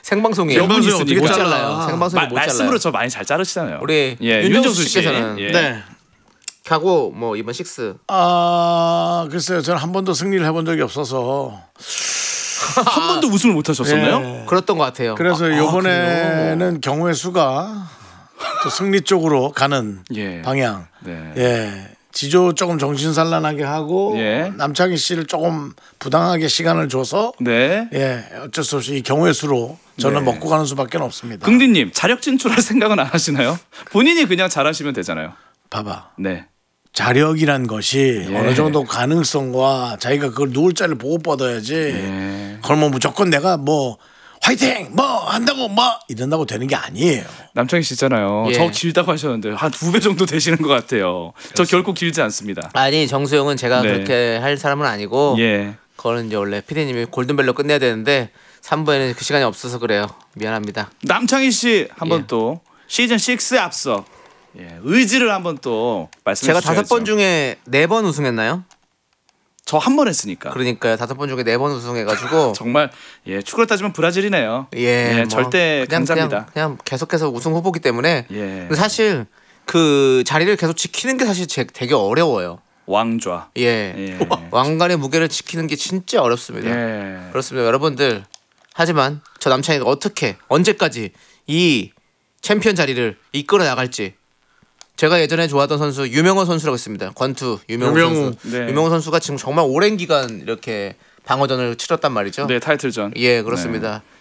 생방송이에요. 생방송이 어떻게 못 잘라요? 생방송이 못 잘라요. 말씀으로 저 많이 잘 자르시잖아요. 우리 예, 윤정수 씨께서는 예. 네. 하고 뭐 이번 6 글쎄요. 저는 한 번도 승리를 해본 적이 없어서 한 번도 우승을 못 하셨었나요? 예. 그랬던 것 같아요. 그래서 이번에는 경우의 수가 또 승리 쪽으로 가는 예. 방향. 네. 예. 지조 조금 정신산란하게 하고 예. 남창희 씨를 조금 부당하게 시간을 줘서 네. 예, 어쩔 수 없이 이 경우의 수로 저는 네. 먹고 가는 수밖에 없습니다. 긍디님 자력 진출할 생각은 안 하시나요? 본인이 그냥 잘하시면 되잖아요. 봐봐. 네. 자력이란 것이 예. 어느 정도 가능성과 자기가 그걸 누울 자를 보고 뻗어야지. 예. 그걸 뭐 무조건 내가 뭐 화이팅 뭐 한다고 뭐 이런다고 되는 게 아니에요. 남창희 씨 있잖아요. 예. 저 길다고 하셨는데 한 2배 정도 되시는 것 같아요. 저 결코 길지 않습니다. 아니 정수영은 제가 네. 그렇게 할 사람은 아니고 예. 그거는 이제 원래 피디님이 골든벨로 끝내야 되는데 3부에는 그 시간이 없어서 그래요. 미안합니다. 남창희 씨 한번 예. 또 시즌 6 앞서 의지를 한번 또 말씀해 제가 주셔야죠. 5번 중에 4번 우승했나요? 저 한 번 했으니까. 그러니까요. 5번 중에 4번 우승해가지고 정말 축구로 따지면 브라질이네요. 뭐 절대 강자입니다. 그냥 계속해서 우승 후보기 때문에. 예. 근데 사실 그 자리를 계속 지키는 게 사실 되게 어려워요. 왕좌. 예. 왕관의 무게를 지키는 게 진짜 어렵습니다. 예. 그렇습니다, 여러분들. 하지만 저 남창이가 어떻게 언제까지 이 챔피언 자리를 이끌어 나갈지. 제가 예전에 좋아하던 선수 유명호 선수라고 있습니다. 권투 유명호 선수. 네. 유명호 선수가 지금 정말 오랜 기간 이렇게 방어전을 치렀단 말이죠. 네, 타이틀전. 예, 그렇습니다. 네.